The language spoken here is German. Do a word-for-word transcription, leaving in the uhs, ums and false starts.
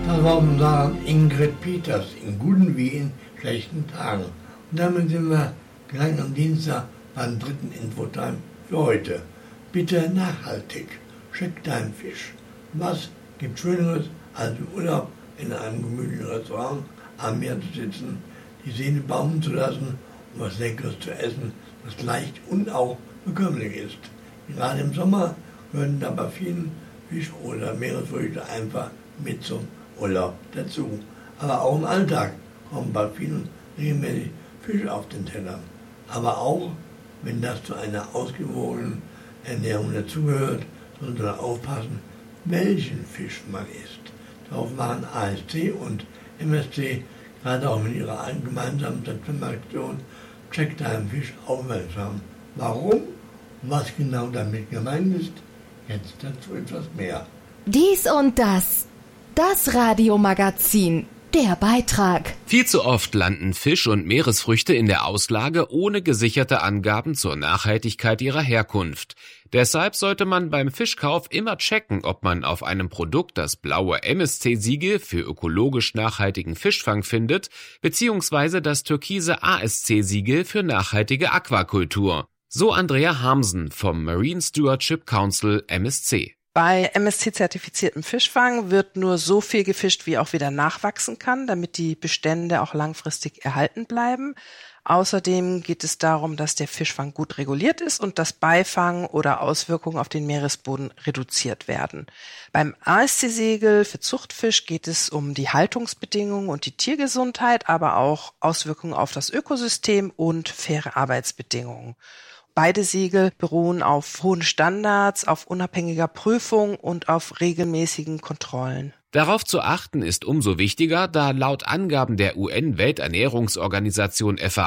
Das war unser Ingrid Peters in guten wie in schlechten Tagen. Und damit sind wir gleich am Dienstag beim dritten Infotime für heute. Bitte nachhaltig, check deinen Fisch. Was gibt Schöneres, als im Urlaub in einem gemütlichen Restaurant am Meer zu sitzen, die Sehne baumeln zu lassen und was Leckeres zu essen, das leicht und auch bekömmlich ist. Gerade im Sommer gehören dabei vielen Fisch- oder Meeresfrüchte einfach mit zum Urlaub dazu. Aber auch im Alltag kommen bei vielen regelmäßig Fisch auf den Teller. Aber auch, wenn das zu einer ausgewogenen Ernährung dazugehört, sollte man aufpassen, welchen Fisch man isst. Darauf machen A S C und M S C gerade auch mit ihrer gemeinsamen Septemberaktion Check deinen Fisch aufmerksam. Warum und was genau damit gemeint ist, jetzt dazu etwas mehr. Dies und das. Das Radiomagazin. Der Beitrag. Viel zu oft landen Fisch- und Meeresfrüchte in der Auslage ohne gesicherte Angaben zur Nachhaltigkeit ihrer Herkunft. Deshalb sollte man beim Fischkauf immer checken, ob man auf einem Produkt das blaue M S C-Siegel für ökologisch nachhaltigen Fischfang findet, beziehungsweise das türkise A S C-Siegel für nachhaltige Aquakultur. So Andrea Harmsen vom Marine Stewardship Council M S C. Bei M S C-zertifiziertem Fischfang wird nur so viel gefischt, wie auch wieder nachwachsen kann, damit die Bestände auch langfristig erhalten bleiben. Außerdem geht es darum, dass der Fischfang gut reguliert ist und dass Beifang oder Auswirkungen auf den Meeresboden reduziert werden. Beim A S C-Siegel für Zuchtfisch geht es um die Haltungsbedingungen und die Tiergesundheit, aber auch Auswirkungen auf das Ökosystem und faire Arbeitsbedingungen. Beide Siegel beruhen auf hohen Standards, auf unabhängiger Prüfung und auf regelmäßigen Kontrollen. Darauf zu achten ist umso wichtiger, da laut Angaben der U N-Welternährungsorganisation F A